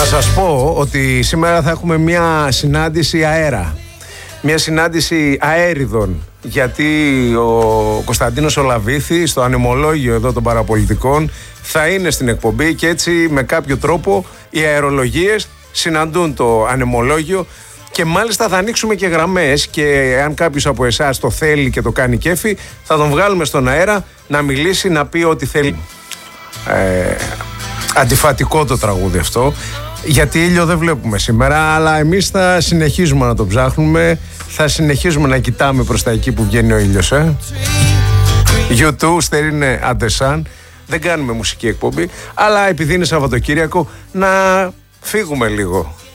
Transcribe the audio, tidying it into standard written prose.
σας πω ότι σήμερα θα έχουμε μια συνάντηση αέρα. Μια συνάντηση αέριδων. Γιατί ο Κωνσταντίνος Ολαβήθης, στο ανεμολόγιο εδώ των παραπολιτικών, θα είναι στην εκπομπή και έτσι με κάποιο τρόπο οι αερολογίες συναντούν το ανεμολόγιο και μάλιστα θα ανοίξουμε και γραμμές και αν κάποιος από εσάς το θέλει και το κάνει κέφι, θα τον βγάλουμε στον αέρα να μιλήσει, να πει ό,τι θέλει. Αντιφατικό το τραγούδι αυτό, γιατί ήλιο δεν βλέπουμε σήμερα, αλλά εμείς θα συνεχίζουμε να το ψάχνουμε, θα συνεχίζουμε να κοιτάμε προς τα εκεί που βγαίνει ο ήλιος. YouTube, στερίνε αντεσάν, δεν κάνουμε μουσική εκπομπή, αλλά επειδή είναι Σαββατοκύριακο να φύγουμε λίγο